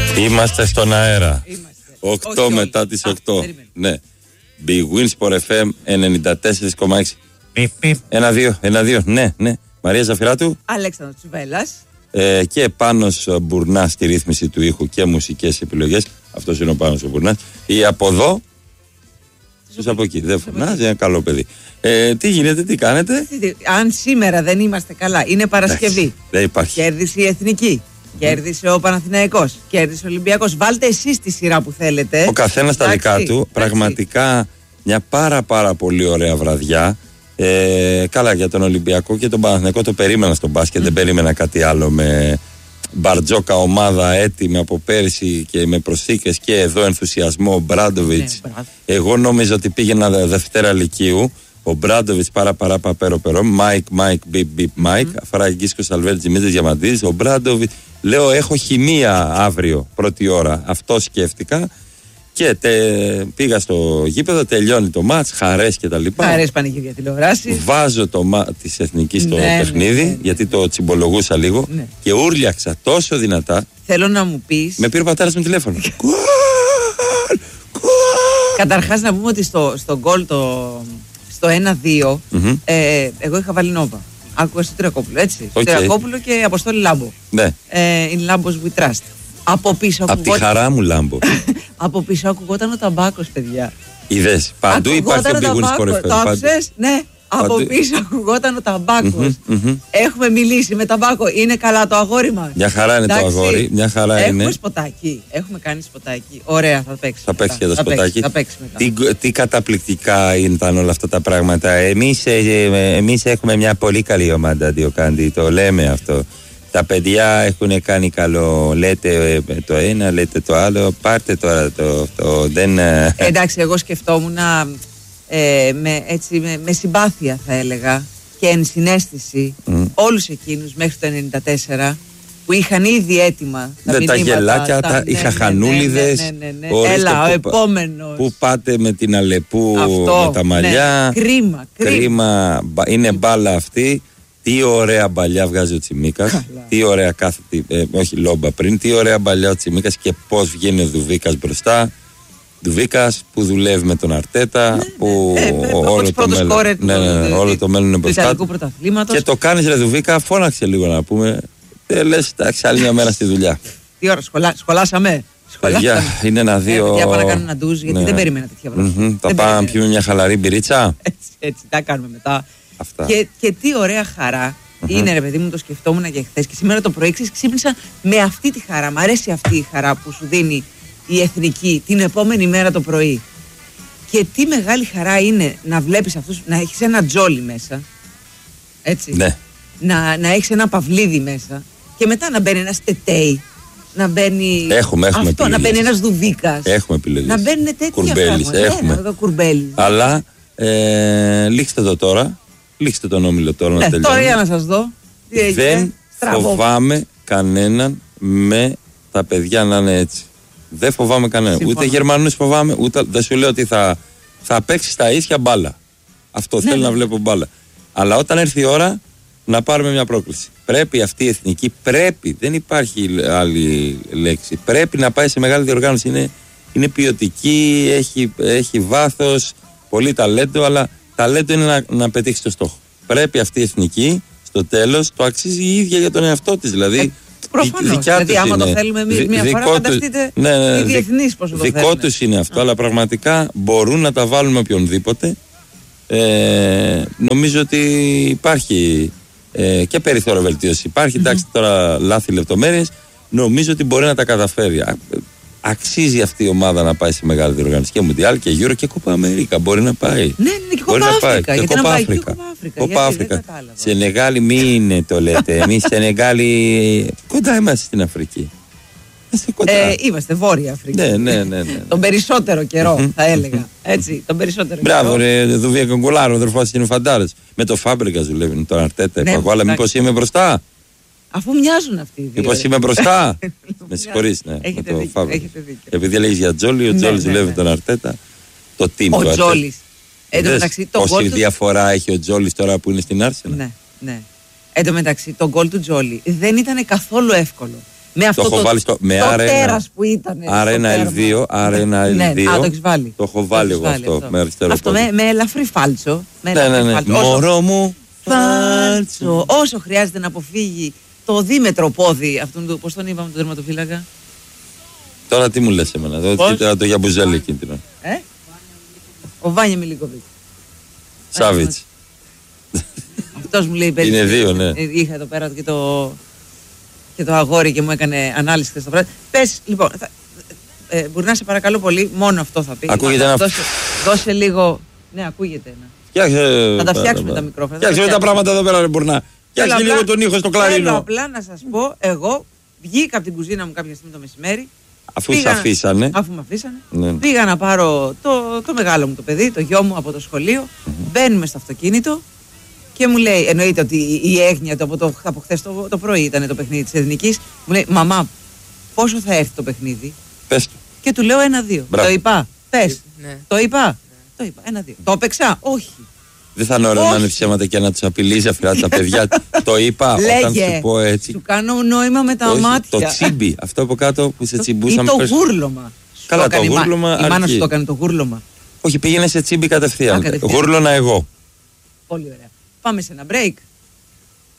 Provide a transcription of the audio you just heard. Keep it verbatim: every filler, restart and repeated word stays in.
Είμαστε στον αέρα. οκτώ μετά τις οκτώ. Ναι. Big Win Sport εφ εμ ενενήντα τέσσερα κόμμα έξι. Ένα δύο, ένα δύο. Ναι, ναι. Μαρία Ζαφυράτου. Αλέξανδρος Τσουβέλλας. Ε, και Πάνος Μπουρνάς στη ρύθμιση του ήχου και μουσικές επιλογές. Αυτός είναι ο Πάνος ο Μπουρνάς. Ή από εδώ. Στους από εκεί. Δεν φωνάζει, ένα καλό παιδί. Ε, τι γίνεται, τι κάνετε? Αν σήμερα δεν είμαστε καλά, είναι Παρασκευή. Δεν υπάρχει. Κέρδισε η Εθνική. Mm. Κέρδισε ο Παναθηναϊκός. Κέρδισε ο Ολυμπιακός. Βάλτε εσείς τη σειρά που θέλετε. Ο καθένας τα δικά του. Εντάξει. Πραγματικά μια πάρα πάρα πολύ ωραία βραδιά. Ε, καλά, για τον Ολυμπιακό και τον Παναθηναϊκό το περίμενα στο μπάσκετ. Mm. Δεν περίμενα κάτι άλλο. Με μπαρτζόκα ομάδα έτοιμη από πέρσι και με προσθήκες και εδώ ενθουσιασμό. Ο Μπράντοβιτς. Ναι, εγώ νόμιζα ότι πήγαινα Δευτέρα Λυκείου. Ο Μπράντοβιτς παρά παρά παπέρο περό. Μάικ, Μάικ, μπιπ, μπιπ, Μάικ. Φραγκίσκο Αλβέρτζη, Δημήτρης Διαμαντίδης. Ο Μπράντοβιτς. Λέω, έχω χημεία αύριο πρώτη ώρα. Αυτό σκέφτηκα. Και τε, πήγα στο γήπεδο, τελειώνει το μάτς, χαρές και τα λοιπά. Χαρές πανηγύρια τηλεοράση. Βάζω το μάτς της Εθνικής στο ναι, παιχνίδι, ναι, ναι, ναι. γιατί το τσιμπολογούσα λίγο ναι. και ούρλιαξα τόσο δυνατά. Θέλω να μου πεις. Με πήρε ο πατέρας μου τηλέφωνο. Καταρχάς να πούμε ότι στο, στο γκολ το, στο ένα δύο mm-hmm. ε, εγώ είχα βάλει Νόβα. Άκουγα στο Τριακόπουλο, έτσι. Okay. Τριακόπουλο και Αποστόλη Λάμπο. Ναι. Ε, in Lambos we trust. Από πίσω ακουγόταν. Από τη χαρά μου Λάμπο. Από πίσω ακουγόταν ο ταμπάκος, παιδιά. Είδες, παντού υπάρχει ο Big Win Sport εφ εμ. Το άκουσες, ναι. Από παντού... πίσω ακουγόταν ο ταμπάκος. Mm-hmm, mm-hmm. Έχουμε μιλήσει με ταμπάκο. Είναι καλά το αγόρι μας? Μια χαρά είναι. Εντάξει, το αγόρι. Μια χαρά έχουμε είναι. Έχουμε σποτάκι. Έχουμε κάνει σποτάκι. Ωραία, θα παίξει. Θα παίξει και το σποτάκι. Θα παίξει μετά. Τι, τι καταπληκτικά ήταν όλα αυτά τα πράγματα. Εμείς, ε, εμείς έχουμε μια πολύ καλή ομάδα, Διοκάντη. Το λέμε αυτό. Τα παιδιά έχουν κάνει καλό. Λέτε το ένα, λέτε το άλλο. Πάρτε τώρα το. το δεν... Εντάξει, εγώ σκεφτόμουν ε, με, έτσι, με, με συμπάθεια, θα έλεγα, και ενσυναίσθηση mm. όλους εκείνους μέχρι το ενενήντα τέσσερα που είχαν ήδη έτοιμα τα, ναι, τα γελάκια, τα, τα, οι χαχανούλιδες. Ναι, ναι, ναι, ναι. Έλα, ο που, επόμενος. Πού πάτε με την Αλεπού αυτό, με τα μαλλιά. Ναι. Κρίμα, κρίμα. κρίμα. Είναι μπάλα αυτή. Τι ωραία μπαλιά βγάζει ο Τσιμίκας. Καλά. Τι ωραία κάθετη, ε, όχι λόμπα πριν. Τι ωραία μπαλιά ο Τσιμίκας και πώς βγαίνει ο Δουβίκας μπροστά. Δουβίκας που δουλεύει με τον Αρτέτα. Ναι, που ναι, ναι, όλο, το μέλλον, ναι, ναι, ναι, όλο το μέλλον είναι μπροστά. Και το κάνεις ρε Δουβίκα, φώναξε λίγο να πούμε. Ε, λες, εντάξει, άλλη μια μέρα στη δουλειά. Τι ώρα, σχολά, σχολάσαμε. Παιδιά, είναι ένα δύο. Ε, παιδιά, πάμε να κάνουμε ένα ντουζ, γιατί ναι. δεν περίμενα τέτοια πράγματα. Mm-hmm. Θα πάμε να πιούμε μια χαλαρή μπυρίτσα. Έτσι, έτσι, τα κάνουμε μετά. Και, και τι ωραία χαρά mm-hmm. είναι, ρε παιδί μου, το σκεφτόμουν και χθες. Και σήμερα το πρωί ξύπνησα με αυτή τη χαρά. Μ' αρέσει αυτή η χαρά που σου δίνει η Εθνική την επόμενη μέρα το πρωί. Και τι μεγάλη χαρά είναι να βλέπεις αυτούς, να έχεις ένα Τζόλι μέσα. Έτσι. Ναι. Να, να έχεις ένα Παυλίδι μέσα. Και μετά να μπαίνει ένας Τετέι. Να μπαίνει. Έχουμε, έχουμε αυτό, να μπαίνει ένας Δουβίκας. Έχουμε επιλογές. Να μπαίνουν τέτοια Κουρμπέλης, πράγματα. έχουμε. Ένα, κουρμπέλης. Αλλά ε, λήξτε το τώρα. Λήξτε τον όμιλο τώρα να ε, τελειώνει. Τώρα για να σας δω. Δεν φοβάμαι κανέναν με τα παιδιά να είναι έτσι. Δεν φοβάμαι κανέναν. Συμφωνώ. Ούτε Γερμανούς φοβάμαι, ούτε. Δεν σου λέω ότι θα, θα παίξει στα ίσια μπάλα. Αυτό ναι, θέλω ναι. να βλέπω μπάλα. Αλλά όταν έρθει η ώρα να πάρουμε μια πρόκληση. Πρέπει αυτή η Εθνική, πρέπει, δεν υπάρχει άλλη λέξη. Πρέπει να πάει σε μεγάλη διοργάνωση. Είναι, είναι ποιοτική, έχει, έχει βάθος, πολύ ταλέντο, αλλά ταλέντο είναι να, να πετύχει το στόχο. Πρέπει αυτή η Εθνική στο τέλος το αξίζει η ίδια για τον εαυτό της. Δηλαδή, ε, προφανώς. Δηλαδή, άμα είναι. Το θέλουμε εμείς μια φορά, του, φανταστείτε ναι, ναι, οι διεθνείς πόσο το δικό τους είναι αυτό, Α. αλλά πραγματικά μπορούν να τα βάλουν με οποιονδήποτε. Ε, νομίζω ότι υπάρχει ε, και περιθώριο βελτίωση. Υπάρχει, mm-hmm. εντάξει, τώρα λάθη λεπτομέρειες. Νομίζω ότι μπορεί να τα καταφέρει. Αξίζει αυτή η ομάδα να πάει σε μεγάλη διοργάνωση και Μουντιάλ και Euro και Κόπα Αμέρικα. Μπορεί να πάει. Ναι, ναι, και Κόπα Αφρικα. Και Κόπα Αφρικα. Κόπα Αφρικα. Σενεγάλη, μην το λέτε. Εμείς Σενεγάλη κοντά είμαστε στην Αφρική. Ε, είμαστε Βόρεια Αφρική. Ναι, ναι, ναι, ναι. Τον περισσότερο καιρό, θα έλεγα. Έτσι, τον περισσότερο καιρό. Μπράβο, ρε, Δουβία Κογκολάρο, ο αδερφός είναι φαντάρες. Με το Φάμπρικα δουλεύει, τον Αρτέτα. Ναι, αλλά μήπως είμαι μπροστά. Αφού μοιάζουν αυτοί οι δύο. Μήπως είμαι μπροστά. Με συγχωρείς, ναι. Έχετε δίκιο, έχετε δίκιο. Επειδή λέγεις για Τζόλι, ο Τζόλι δουλεύει τον Αρτέτα. Το team του Αρτέτα. Ο Τζόλις. Πόση διαφορά έχει ο Τζόλις τώρα που είναι στην Άρσενα. Ναι, ναι. Εν τω μεταξύ, το γκολ του Τζόλι δεν ήταν καθόλου εύκολο. Με αυτό το, το, το, βάλει στο, με το άρα τέρας που ήταν. Άρα ένα ελ δύο. Άρα ένα ελ δύο. Ναι, α, το έχεις βάλει. Το έχω βάλει εγώ αυτό. αυτό. Με αριστερό αυτό πόδι. με, με ελαφρύ φάλτσο. Με ναι, ναι, ναι. φάλτσο. Μωρό όσο, μου. Φάλτσο. Όσο χρειάζεται να αποφύγει το δίμετρο πόδι αυτόν του. Πώς τον είπαμε τον τερματοφύλακα. Τώρα τι μου λες εμένα. Το, το Γιαμπουζέλη εκείνο. Ε? Ο Βάνια Μιλίκοβιτς. Σάβιτς. Αυτός μου λέει είναι δύο, ναι. Είχα εδώ πέρα και το, και το αγόρι και μου έκανε ανάλυση χθες το βράδυ. Πες, λοιπόν, θα, ε, μπορεί να σε παρακαλώ πολύ, μόνο αυτό θα πει. Ακούγεται ένα... Δώσε, δώσε λίγο, ναι, ακούγεται ένα. Φτιάξε... Θα τα φτιάξουμε τα μικρόφωνα. Φτιάξε τα πράγματα εδώ πέρα, ρε Μπουρνά. Φτιάξε λίγο τον ήχο στο κλαρίνο. Θέλω απλά να σας πω, εγώ βγήκα από την κουζίνα μου κάποια στιγμή το μεσημέρι. Αφού σε αφήσανε. Αφού με αφήσανε. Ναι. Πήγα να πάρω το, το μεγάλο μου το παιδί, το γιο μου από το σχολείο. Mm-hmm. Μπαίνουμε στο αυτοκίνητο και μου λέει, εννοείται ότι η έγνοια του από, το, από χθες το, το πρωί ήταν το παιχνίδι της Εθνικής. Μου λέει, μαμά, πόσο θα έρθει το παιχνίδι. Πες το. Και του λέω ένα-δύο. Το είπα. Πες. Ναι. Το είπα. Ναι. Το είπα. Ένα-δύο. Το έπαιξα. Όχι. Δεν θα είναι ωραίο να είναι ψέματα και να τους απειλίζει αυτά τα παιδιά. Το είπα. Όταν σου πω έτσι. Σου κάνω νόημα με τα όχι, μάτια. Το τσίμπι. Αυτό από κάτω που σε τσιμπούσαμε. Ή το πες... γούρλωμα. Καλά, το, το γούρλωμα. Η μάνα σου το έκανε το γούρλωμα. Όχι, πήγαινε σε τσίμπι κατευθείαν. Γούρλωνα εγώ. Πολύ ωραία. Πάμε σε ένα break.